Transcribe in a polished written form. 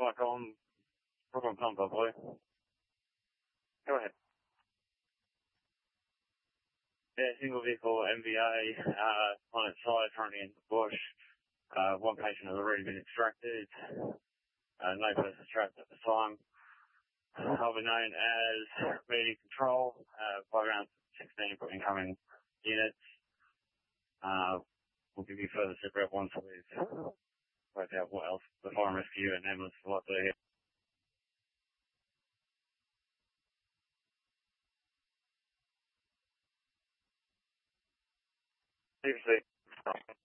back on Brooklyn Pump, I believe. Go ahead. Yeah, single vehicle MVA, on its side, currently in the bush. One patient has already been extracted. No person trapped at the time. I'll be known as media control, by around 16 for incoming units. We'll give you further separate once we've worked out what else the fire and rescue and ambulance will like to hear. Seriously.